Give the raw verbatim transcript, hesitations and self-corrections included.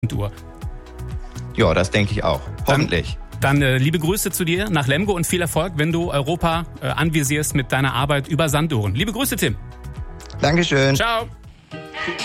Uhr. Ja, das denke ich auch. Hoffentlich. Dann, dann äh, liebe Grüße zu dir nach Lemgo und viel Erfolg, wenn du Europa äh, anvisierst mit deiner Arbeit über Sanduhren. Liebe Grüße, Tim. Dankeschön. Ciao.